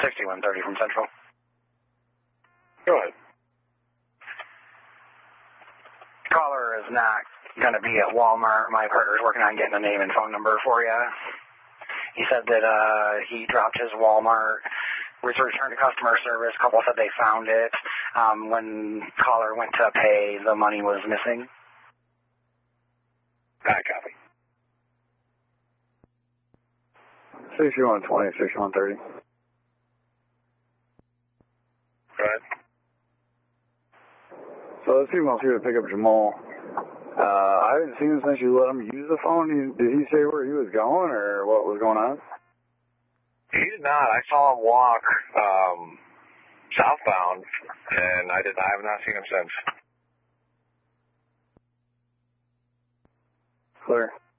6130 from Central. Go ahead. Caller is not going to be at Walmart. My partner's working on getting a name and phone number for you. He said that he dropped his Walmart, was returned to customer service. Couple said they found it. When caller went to pay, the money was missing. Copy. 6120, 6130. Go ahead. So let's see if we'll pick up Jamal. I haven't seen him since you let him use the phone. Did he say where he was going or what was going on? He did not. I saw him walk southbound, and I have not seen him since. Clear.